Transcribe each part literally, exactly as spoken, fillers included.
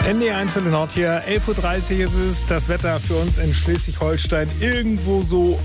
N D R eins für den Nord hier, elf Uhr dreißig ist es. Das Wetter für uns in Schleswig-Holstein irgendwo so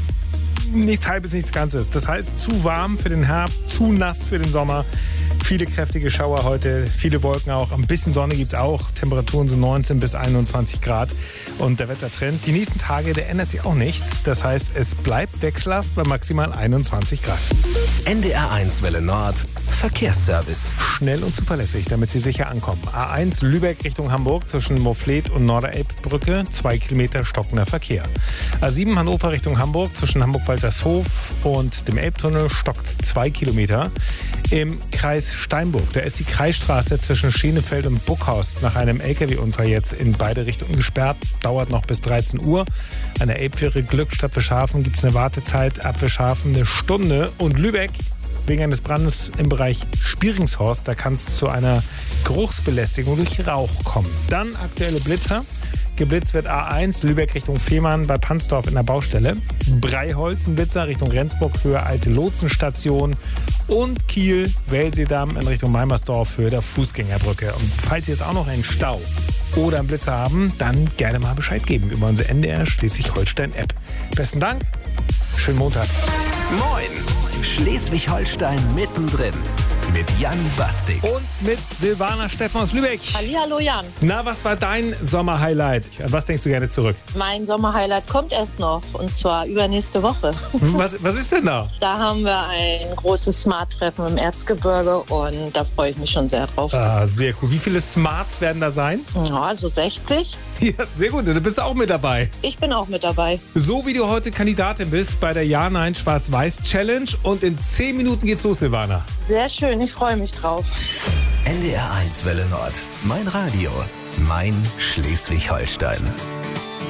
nichts Halbes, nichts Ganzes. Das heißt, zu warm für den Herbst, zu nass für den Sommer. Viele kräftige Schauer heute, viele Wolken auch. Ein bisschen Sonne gibt es auch. Temperaturen sind neunzehn bis einundzwanzig Grad. Und der Wettertrend, die nächsten Tage, der ändert sich auch nichts. Das heißt, es bleibt wechselhaft bei maximal einundzwanzig Grad. N D R eins Welle Nord, Verkehrsservice. Schnell und zuverlässig, damit Sie sicher ankommen. A eins Lübeck Richtung Hamburg zwischen Mofflet und Norderelbbrücke, zwei Kilometer stockender Verkehr. A sieben Hannover Richtung Hamburg zwischen Hamburg-Waltershof und dem Elbtunnel stockt zwei Kilometer. Im Kreis Steinburg, da ist die Kreisstraße zwischen Schenefeld und Buckhorst nach einem L K W-Unfall jetzt in beide Richtungen gesperrt. Dauert noch bis dreizehn Uhr. An der Elbfähre Glückstadt Fischhafen gibt es eine Wartezeit ab Fischhafen eine Stunde. Und Lübeck, wegen eines Brandes im Bereich Spieringshorst, da kann es zu einer Geruchsbelästigung durch Rauch kommen. Dann aktuelle Blitzer. Geblitzt wird A eins Lübeck Richtung Fehmarn bei Pansdorf in der Baustelle. Breiholz ein Blitzer Richtung Rendsburg Höhe Alte Lotsenstation. Und Kiel Wellseedamm in Richtung Meimersdorf Höhe der Fußgängerbrücke. Und falls Sie jetzt auch noch einen Stau oder einen Blitzer haben, dann gerne mal Bescheid geben über unsere N D R Schleswig-Holstein-App. Besten Dank, schönen Montag. Moin, Schleswig-Holstein mittendrin. Mit Jan Bastik. Und mit Silvana Steffen aus Lübeck. Hallihallo Jan. Na, was war dein Sommerhighlight? An was denkst du gerne zurück? Mein Sommerhighlight kommt erst noch, und zwar übernächste Woche. Was, was ist denn da? Da haben wir ein großes Smart-Treffen im Erzgebirge und da freue ich mich schon sehr drauf. Ah, sehr cool. Wie viele Smarts werden da sein? Ja, so sechzig. Ja, sehr gut. Du bist auch mit dabei. Ich bin auch mit dabei. So wie du heute Kandidatin bist bei der Ja-Nein-Schwarz-Weiß-Challenge. Und in zehn Minuten geht's los, Silvana. Sehr schön, ich freue mich drauf. N D R eins Welle Nord. Mein Radio. Mein Schleswig-Holstein.